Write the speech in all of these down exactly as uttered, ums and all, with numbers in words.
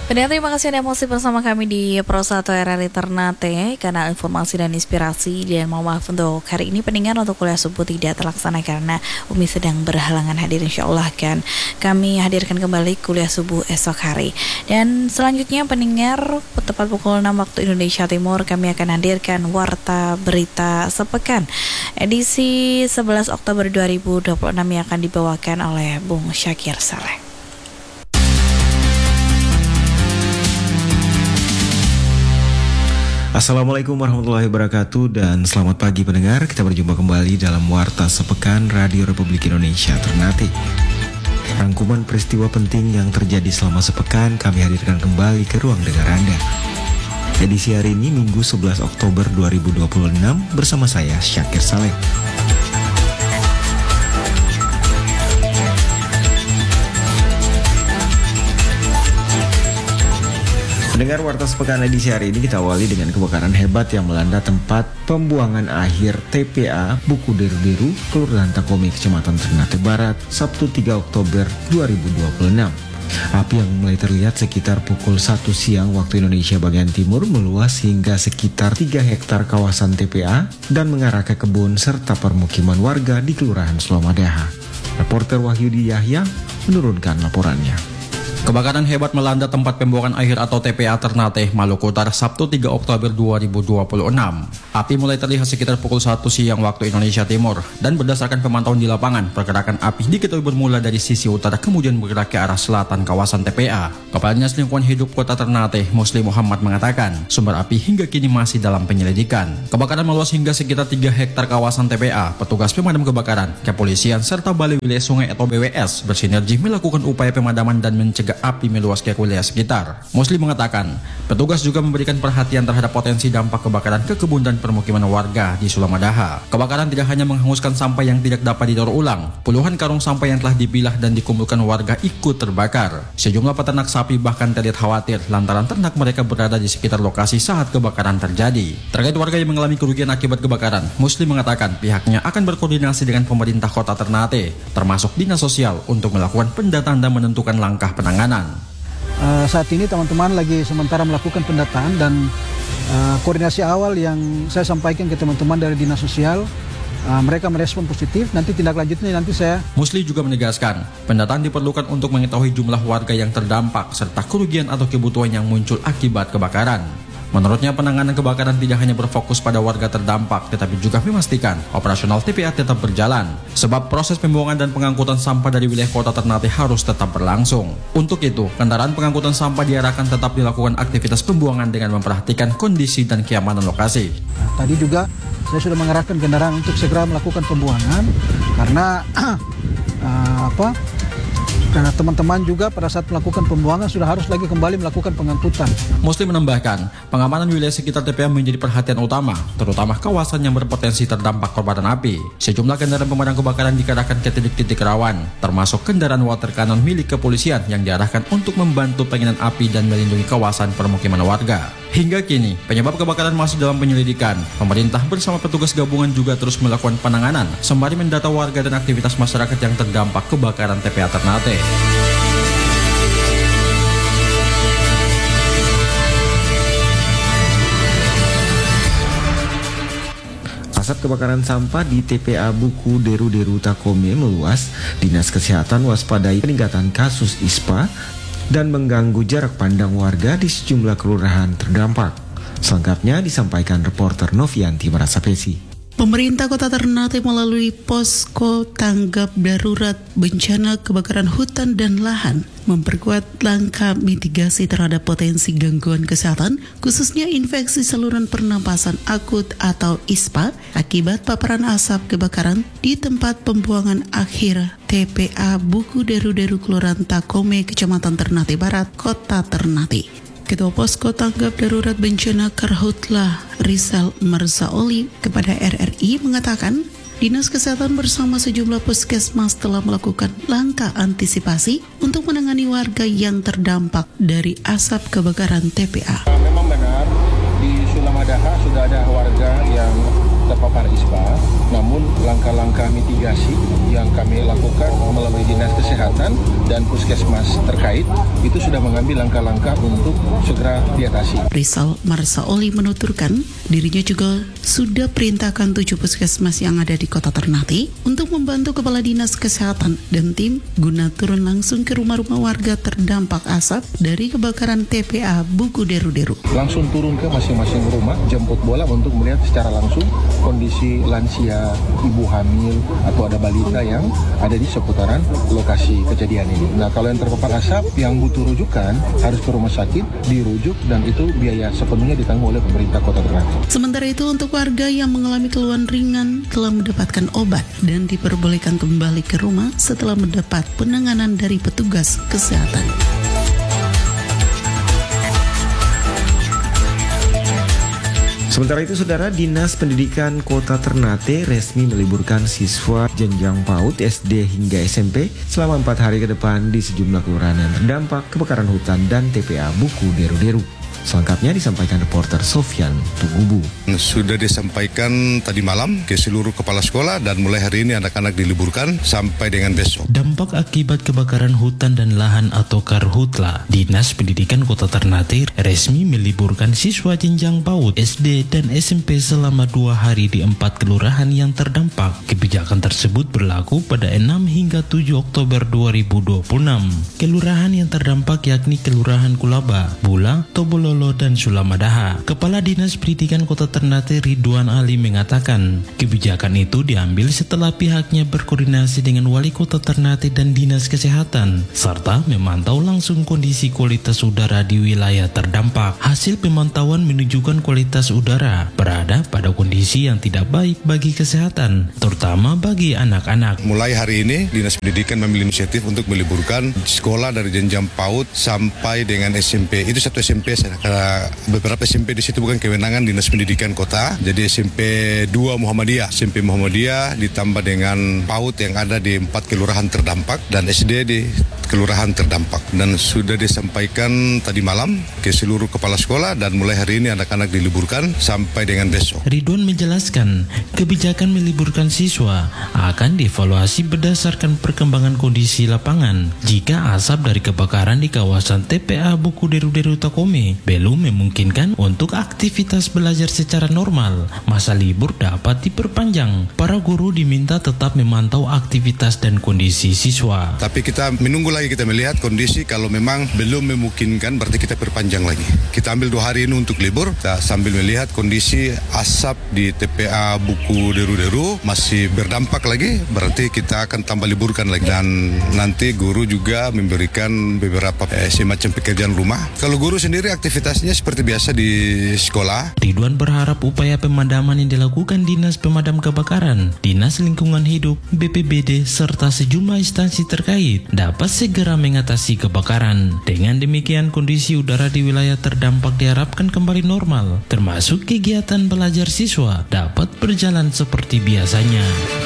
Pendengar, terima kasih Anda masih bersama kami di Pro satu R R I Ternate, kanal informasi dan inspirasi. Dan mohon maaf untuk hari ini pendengar, untuk kuliah subuh tidak terlaksana karena Umi sedang berhalangan hadir. Insya Allah kan kami hadirkan kembali kuliah subuh esok hari. Dan selanjutnya pendengar, tepat pukul enam waktu Indonesia Timur, kami akan hadirkan Warta Berita Sepekan edisi sebelas Oktober dua ribu dua puluh enam yang akan dibawakan oleh Bung Syakir Saleh. Assalamualaikum warahmatullahi wabarakatuh dan selamat pagi pendengar. Kita berjumpa kembali dalam Warta Sepekan Radio Republik Indonesia Ternate. Rangkuman peristiwa penting yang terjadi selama sepekan kami hadirkan kembali ke ruang dengar Anda. Edisi hari ini Minggu sebelas Oktober dua ribu dua puluh enam bersama saya Syakir Saleh. Pendengar Warta Sepekan edisi hari ini kita awali dengan kebakaran hebat yang melanda tempat pembuangan akhir T P A Buku Deru-Deru, Kelurahan Takome, Kecamatan Ternate Barat, Sabtu tiga Oktober dua ribu dua puluh enam. Api yang mulai terlihat sekitar pukul satu siang waktu Indonesia bagian timur meluas hingga sekitar tiga hektar kawasan T P A dan mengarah ke kebun serta permukiman warga di Kelurahan Slomadaha. Reporter Wahyudi Yahya menurunkan laporannya. Kebakaran hebat melanda tempat pembuangan akhir atau T P A Ternate, Maluku Utara, Sabtu tiga Oktober dua ribu dua puluh enam. Api mulai terlihat sekitar pukul satu siang waktu Indonesia Timur, dan berdasarkan pemantauan di lapangan, pergerakan api diketahui bermula dari sisi utara kemudian bergerak ke arah selatan kawasan T P A. Kepala Dinas Lingkungan Hidup Kota Ternate, Muslim Muhammad, mengatakan sumber api hingga kini masih dalam penyelidikan. Kebakaran meluas hingga sekitar tiga hektar kawasan T P A. Petugas pemadam kebakaran, kepolisian, serta Balai Wilayah Sungai atau B W S bersinergi melakukan upaya pemadaman dan mencegah api meluas ke wilayah sekitar. Muslim mengatakan, petugas juga memberikan perhatian terhadap potensi dampak kebakaran ke kebun dan permukiman warga di Slomadaha. Kebakaran tidak hanya menghanguskan sampah yang tidak dapat didaur ulang, puluhan karung sampah yang telah dipilah dan dikumpulkan warga ikut terbakar. Sejumlah peternak sapi bahkan terlihat khawatir lantaran ternak mereka berada di sekitar lokasi saat kebakaran terjadi. Terkait warga yang mengalami kerugian akibat kebakaran, Muslim mengatakan pihaknya akan berkoordinasi dengan pemerintah Kota Ternate, termasuk Dinas Sosial, untuk melakukan pendataan dan menentukan langkah penanganan. Uh, saat ini teman-teman lagi sementara melakukan pendataan dan uh, koordinasi awal yang saya sampaikan ke teman-teman dari Dinas Sosial, uh, mereka merespon positif. Nanti tindak lanjutnya nanti saya. Musli juga menegaskan pendataan diperlukan untuk mengetahui jumlah warga yang terdampak serta kerugian atau kebutuhan yang muncul akibat kebakaran. Menurutnya, penanganan kebakaran tidak hanya berfokus pada warga terdampak, tetapi juga memastikan operasional T P A tetap berjalan. Sebab proses pembuangan dan pengangkutan sampah dari wilayah Kota Ternate harus tetap berlangsung. Untuk itu, kendaraan pengangkutan sampah diarahkan tetap dilakukan aktivitas pembuangan dengan memperhatikan kondisi dan keamanan lokasi. Nah, tadi juga saya sudah mengarahkan kendaraan untuk segera melakukan pembuangan karena uh, apa? Karena teman-teman juga pada saat melakukan pembuangan sudah harus lagi kembali melakukan pengangkutan. Muslim menambahkan, pengamanan wilayah sekitar T P A menjadi perhatian utama, terutama kawasan yang berpotensi terdampak kobaran api. Sejumlah kendaraan pemadam kebakaran dikerahkan ke titik-titik rawan, termasuk kendaraan water cannon milik kepolisian yang diarahkan untuk membantu pengendalian api dan melindungi kawasan permukiman warga. Hingga kini, penyebab kebakaran masih dalam penyelidikan. Pemerintah bersama petugas gabungan juga terus melakukan penanganan, sembari mendata warga dan aktivitas masyarakat yang terdampak kebakaran T P A Ternate. Asap kebakaran sampah di T P A Buku Deru-Deru Takome meluas. Dinas Kesehatan waspadai peningkatan kasus I S P A dan mengganggu jarak pandang warga di sejumlah kelurahan terdampak. Selengkapnya disampaikan reporter Novianti Merasapesi. Pemerintah Kota Ternate melalui Posko Tanggap Darurat Bencana Kebakaran Hutan dan Lahan memperkuat langkah mitigasi terhadap potensi gangguan kesehatan, khususnya infeksi saluran pernapasan akut atau I S P A akibat paparan asap kebakaran di tempat pembuangan akhir T P A Buku Deru-Deru, Kelurahan Takome, Kecamatan Ternate Barat, Kota Ternate. Ketua Posko Tanggap Darurat Bencana Karhutlah Rizal Marzaoli kepada R R I mengatakan, Dinas Kesehatan bersama sejumlah puskesmas telah melakukan langkah antisipasi untuk menangani warga yang terdampak dari asap kebakaran T P A. Memang benar di Slomadaha sudah ada warga yang terpapar ispa, namun langkah-langkah mitigasi yang kami lakukan melalui Dinas Kesehatan dan Puskesmas terkait itu sudah mengambil langkah-langkah untuk segera diatasi. Rizal Marsaoli menuturkan dirinya juga sudah perintahkan tujuh puskesmas yang ada di Kota Ternate untuk membantu Kepala Dinas Kesehatan dan tim guna turun langsung ke rumah-rumah warga terdampak asap dari kebakaran T P A Buku Deru-Deru. Langsung turun ke masing-masing rumah, jemput bola untuk melihat secara langsung kondisi lansia, ibu hamil, atau ada balita yang ada di seputaran lokasi kejadian ini. Nah, kalau yang terpapar asap yang butuh rujukan harus ke rumah sakit, dirujuk, dan itu biaya sepenuhnya ditanggung oleh pemerintah Kota Ternate. Sementara itu untuk warga yang mengalami keluhan ringan telah mendapatkan obat dan diperbolehkan kembali ke rumah setelah mendapat penanganan dari petugas kesehatan. Sementara itu, Saudara, Dinas Pendidikan Kota Ternate resmi meliburkan siswa jenjang PAUD, S D hingga S M P selama empat hari ke depan di sejumlah kelurahan yang terdampak kebakaran hutan dan T P A Buku Deru-Deru. Selengkapnya disampaikan reporter Sofyan Tugubu. Sudah disampaikan tadi malam ke seluruh kepala sekolah dan mulai hari ini anak-anak diliburkan sampai dengan besok. Dampak akibat kebakaran hutan dan lahan atau Karhutla, Dinas Pendidikan Kota Ternate resmi meliburkan siswa jenjang PAUD, S D dan S M P selama dua hari di empat kelurahan yang terdampak. Kebijakan tersebut berlaku pada enam hingga tujuh Oktober dua ribu dua puluh enam. Kelurahan yang terdampak yakni Kelurahan Kulaba, Bula, Tobololo dan Sulamadaha. Kepala Dinas Pendidikan Kota Ternate Ridwan Ali mengatakan, kebijakan itu diambil setelah pihaknya berkoordinasi dengan Wali Kota Ternate dan Dinas Kesehatan, serta memantau langsung kondisi kualitas udara di wilayah terdampak. Hasil pemantauan menunjukkan kualitas udara berada pada kondisi yang tidak baik bagi kesehatan, terutama bagi anak-anak. Mulai hari ini, Dinas Pendidikan mengambil inisiatif untuk meliburkan sekolah dari jenjang PAUD sampai dengan S M P. Itu satu S M P, karena beberapa S M P di situ bukan kewenangan Dinas Pendidikan Kota. Jadi S M P dua Muhammadiyah, S M P Muhammadiyah ditambah dengan PAUD yang ada di empat kelurahan terdampak dan S D di kelurahan terdampak. Dan sudah disampaikan tadi malam ke seluruh kepala sekolah dan mulai hari ini anak-anak diliburkan sampai dengan besok. Ridwan menjelaskan, kebijakan meliburkan siswa akan dievaluasi berdasarkan perkembangan kondisi lapangan. Jika asap dari kebakaran di kawasan T P A Buku Deru-Deru Takome belum memungkinkan untuk aktivitas belajar secara normal, masa libur dapat diperpanjang. Para guru diminta tetap memantau aktivitas dan kondisi siswa. Tapi kita menunggu lagi, kita melihat kondisi, kalau memang belum memungkinkan berarti kita perpanjang lagi. Kita ambil dua hari ini untuk libur, kita sambil melihat kondisi asap di T P A Buku Deru-Deru masih berdampak lagi, berarti kita akan tambah liburkan lagi. Dan nanti guru juga memberikan beberapa eh, semacam pekerjaan rumah. Kalau guru sendiri aktivitasnya seperti biasa di sekolah. Ridwan berharap upaya pemadaman yang dilakukan Dinas Pemadam Kebakaran, Dinas Lingkungan Hidup, B P B D, serta sejumlah instansi terkait dapat segera mengatasi kebakaran. Dengan demikian, kondisi udara di wilayah terdampak diharapkan kembali normal, termasuk kegiatan belajar siswa dapat berjalan seperti biasanya.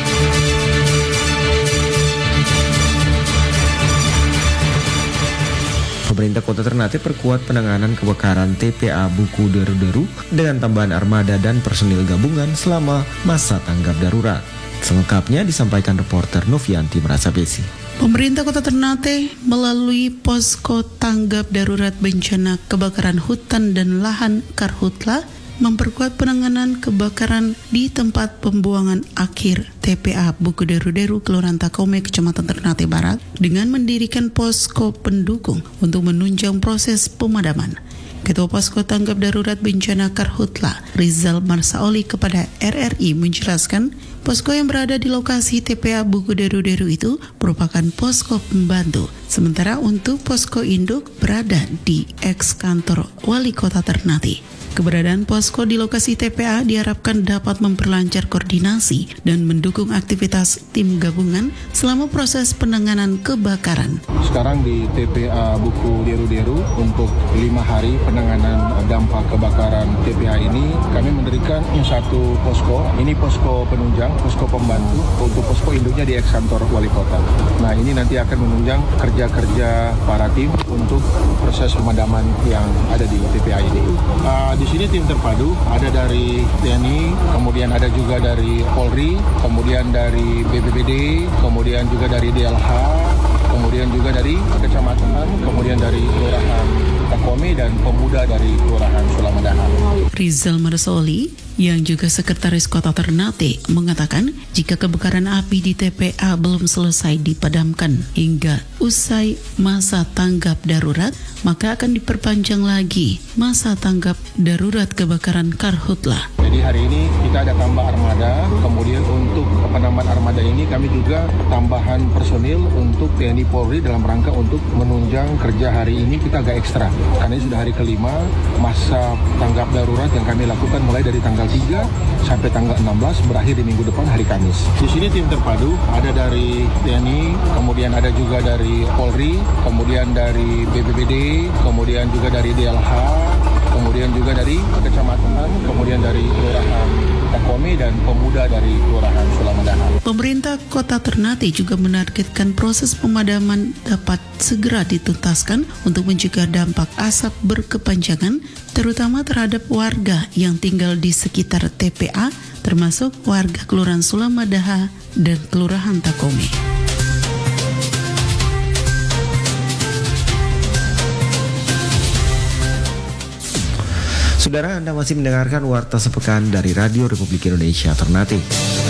Pemerintah Kota Ternate perkuat penanganan kebakaran T P A Buku Deru-Deru dengan tambahan armada dan personil gabungan selama masa tanggap darurat. Selengkapnya disampaikan reporter Novianti Merasabesi. Pemerintah Kota Ternate melalui Posko Tanggap Darurat Bencana Kebakaran Hutan dan Lahan Karhutla memperkuat penanganan kebakaran di tempat pembuangan akhir T P A Buku Deru-Deru, Kelurahan Takome, Kecamatan Ternate Barat dengan mendirikan posko pendukung untuk menunjang proses pemadaman. Ketua Posko Tanggap Darurat Bencana Karhutla, Rizal Marsaoli, kepada R R I menjelaskan, posko yang berada di lokasi T P A Buku Deru-Deru itu merupakan posko pembantu, sementara untuk posko induk berada di eks kantor Wali Kota Ternate. Keberadaan posko di lokasi T P A diharapkan dapat memperlancar koordinasi dan mendukung aktivitas tim gabungan selama proses penanganan kebakaran. Sekarang di T P A Buku Deru-Deru untuk lima hari penanganan dampak kebakaran T P A ini, kami mendirikan satu posko. Ini posko penunjang posko pembantu untuk posko induknya di ex-kantor wali kota. Nah, ini nanti akan menunjang kerja-kerja para tim untuk proses pemadaman yang ada di T P A ini. Uh, di sini tim terpadu ada dari T N I, kemudian ada juga dari Polri, kemudian dari B P B D, kemudian juga dari D L H, kemudian juga dari kecamatan, kemudian dari kelurahan Takome dan pemuda dari kelurahan Sulamadaha. Rizal Marsoli yang juga sekretaris Kota Ternate mengatakan jika kebakaran api di T P A belum selesai dipadamkan hingga usai masa tanggap darurat, maka akan diperpanjang lagi masa tanggap darurat kebakaran Karhutla. Jadi hari ini kita ada tambah armada, kemudian untuk penambahan armada ini kami juga tambahan personil untuk T N I Polri dalam rangka untuk menunjang kerja hari ini kita agak ekstra. Karena ini sudah hari kelima masa tanggap darurat yang kami lakukan mulai dari tanggal tiga sampai tanggal enam belas, berakhir di minggu depan hari Kamis. Di sini tim terpadu ada dari T N I, kemudian ada juga dari Polri, kemudian dari B P B D, kemudian juga dari D L H, kemudian juga dari kecamatan, kemudian dari kelurahan Takome dan pemuda dari kelurahan Sulamadaha. Pemerintah Kota Ternate juga menargetkan proses pemadaman dapat segera dituntaskan untuk mencegah dampak asap berkepanjangan, terutama terhadap warga yang tinggal di sekitar T P A, termasuk warga kelurahan Sulamadaha dan kelurahan Takome. Saudara, Anda masih mendengarkan Warta Sepekan dari Radio Republik Indonesia Ternate.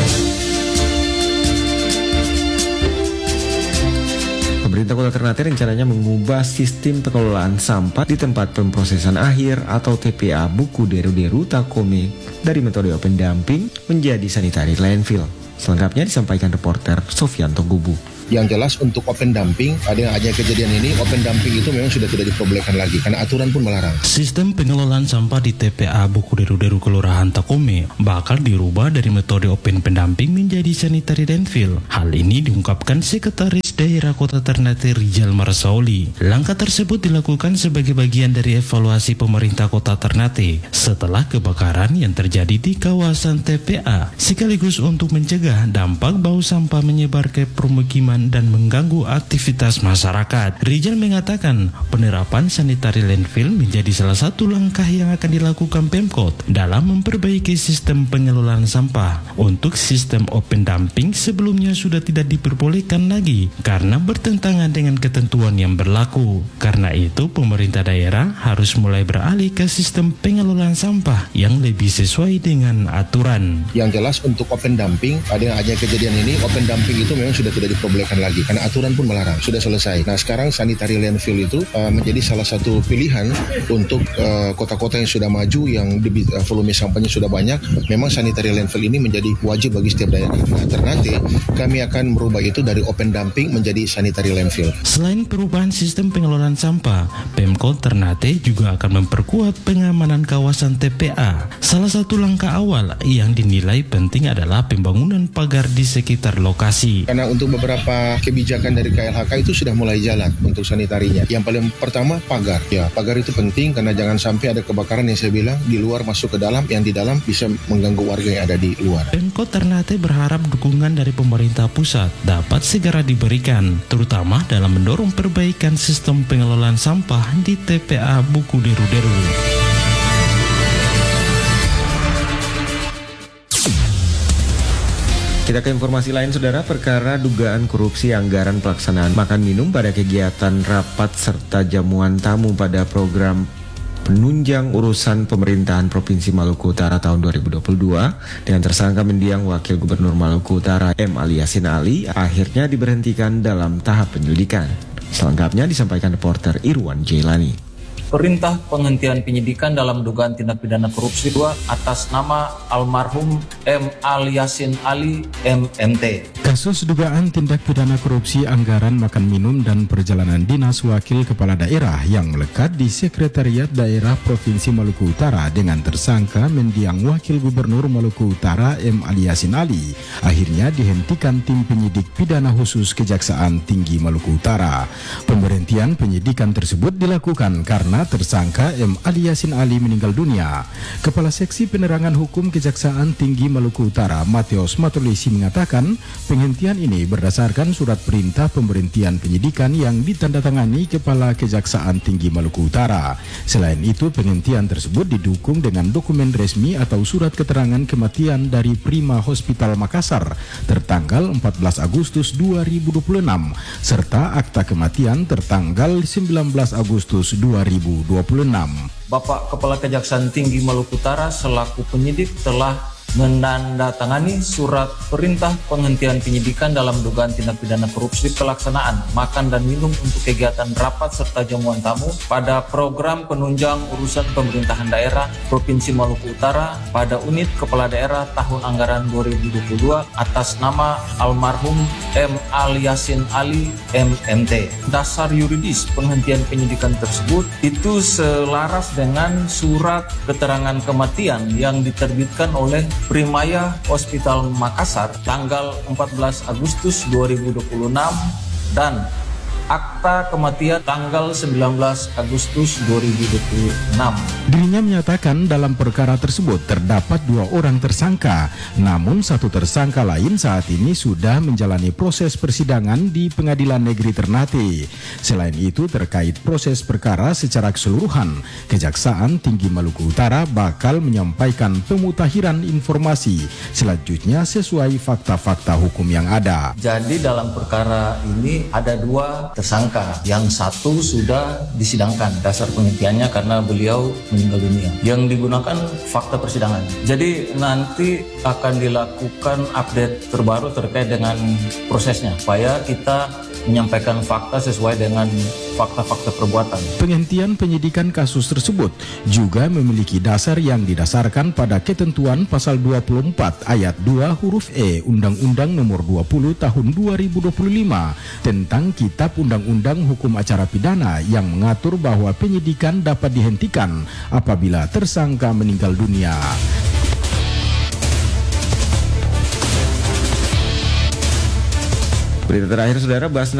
Pemerintah Kota Ternate rencananya mengubah sistem pengelolaan sampah di tempat pemprosesan akhir atau T P A Buku Deru-Deru Takome dari metode open dumping menjadi sanitary landfill. Selengkapnya disampaikan reporter Sofianto Gubu. Yang jelas untuk open dumping, ada aja kejadian ini, open dumping itu memang sudah tidak diperbolehkan lagi karena aturan pun melarang. Sistem pengelolaan sampah di T P A Buku Deru-Deru Kelurahan Takome bakal dirubah dari metode open pendamping menjadi sanitary landfill. Hal ini diungkapkan Sekretaris Daerah Kota Ternate Rizal Marsoli. Langkah tersebut dilakukan sebagai bagian dari evaluasi pemerintah Kota Ternate setelah kebakaran yang terjadi di kawasan T P A, sekaligus untuk mencegah dampak bau sampah menyebar ke permukiman dan mengganggu aktivitas masyarakat. Rizal mengatakan penerapan sanitary landfill menjadi salah satu langkah yang akan dilakukan Pemkot dalam memperbaiki sistem pengelolaan sampah. Untuk sistem open dumping sebelumnya sudah tidak diperbolehkan lagi karena bertentangan dengan ketentuan yang berlaku. Karena itu pemerintah daerah harus mulai beralih ke sistem pengelolaan sampah yang lebih sesuai dengan aturan. Yang jelas untuk open dumping, ada aja kejadian ini, open dumping itu memang sudah tidak diperbolehkan lagi karena aturan pun melarang, sudah selesai. Nah, sekarang sanitary landfill itu uh, menjadi salah satu pilihan untuk uh, kota-kota yang sudah maju, yang debit, uh, volume sampahnya sudah banyak. Memang sanitary landfill ini menjadi wajib bagi setiap daerah. Nah, Ternate kami akan merubah itu dari open dumping menjadi sanitary landfill. Selain perubahan sistem pengelolaan sampah, Pemkot Ternate juga akan memperkuat pengamanan kawasan T P A. Salah satu langkah awal yang dinilai penting adalah pembangunan pagar di sekitar lokasi. Karena untuk beberapa kebijakan dari K L H K itu sudah mulai jalan untuk sanitarinya. Yang paling pertama pagar. Ya, pagar itu penting karena jangan sampai ada kebakaran yang saya bilang di luar masuk ke dalam, yang di dalam bisa mengganggu warga yang ada di luar. Pemkot Ternate berharap dukungan dari pemerintah pusat dapat segera diberikan, terutama dalam mendorong perbaikan sistem pengelolaan sampah di T P A Buku Deru-Deru. Kita ke informasi lain, saudara. Perkara dugaan korupsi anggaran pelaksanaan makan minum pada kegiatan rapat serta jamuan tamu pada program penunjang urusan pemerintahan Provinsi Maluku Utara tahun dua ribu dua puluh dua dengan tersangka mendiang Wakil Gubernur Maluku Utara M. Ali Yasin Ali akhirnya diberhentikan dalam tahap penyelidikan. Selengkapnya disampaikan reporter Irwan Jailani. Perintah penghentian penyidikan dalam dugaan tindak pidana korupsi dua atas nama almarhum M. Ali Yasin Ali M M T. Kasus dugaan tindak pidana korupsi anggaran makan minum dan perjalanan dinas wakil kepala daerah yang melekat di Sekretariat Daerah Provinsi Maluku Utara dengan tersangka mendiang Wakil Gubernur Maluku Utara M. Ali Yasin Ali akhirnya dihentikan tim penyidik pidana khusus Kejaksaan Tinggi Maluku Utara. Pemberhentian penyidikan tersebut dilakukan karena mana tersangka M. Ali Yasin Ali meninggal dunia. Kepala Seksi Penerangan Hukum Kejaksaan Tinggi Maluku Utara, Mateus Matulisi, mengatakan penghentian ini berdasarkan surat perintah pemberhentian penyidikan yang ditandatangani Kepala Kejaksaan Tinggi Maluku Utara. Selain itu, penghentian tersebut didukung dengan dokumen resmi atau surat keterangan kematian dari Prima Hospital Makassar tertanggal empat belas Agustus dua ribu dua puluh enam serta akta kematian tertanggal sembilan belas Agustus dua ribu dua puluh enam. Bapak Kepala Kejaksaan Tinggi Maluku Utara selaku penyidik telah menandatangani surat perintah penghentian penyidikan dalam dugaan tindak pidana korupsi pelaksanaan makan dan minum untuk kegiatan rapat serta jamuan tamu pada program penunjang urusan pemerintahan daerah Provinsi Maluku Utara pada unit kepala daerah tahun anggaran dua ribu dua puluh dua atas nama almarhum M. Ali Yasin Ali M M T. Dasar yuridis penghentian penyidikan tersebut itu selaras dengan surat keterangan kematian yang diterbitkan oleh Primaya Hospital Makassar tanggal empat belas Agustus dua ribu dua puluh enam dan akta kematian tanggal sembilan belas Agustus dua ribu dua puluh enam. Dirinya menyatakan dalam perkara tersebut terdapat dua orang tersangka, namun satu tersangka lain saat ini sudah menjalani proses persidangan di Pengadilan Negeri Ternate. Selain itu, terkait proses perkara secara keseluruhan, Kejaksaan Tinggi Maluku Utara bakal menyampaikan pemutakhiran informasi selanjutnya sesuai fakta-fakta hukum yang ada. Jadi dalam perkara ini ada dua tersangka, yang satu sudah disidangkan dasar penghentiannya karena beliau meninggal dunia. Yang digunakan fakta persidangan. Jadi nanti akan dilakukan update terbaru terkait dengan prosesnya supaya kita menyampaikan fakta sesuai dengan fakta-fakta perbuatan. Penghentian penyidikan kasus tersebut juga memiliki dasar yang didasarkan pada ketentuan pasal dua puluh empat ayat dua huruf E Undang-Undang Nomor dua puluh Tahun dua ribu dua puluh lima tentang Kitab Undang-Undang Hukum Acara Pidana yang mengatur bahwa penyidikan dapat dihentikan apabila tersangka meninggal dunia. Berita terakhir, saudara, Basnas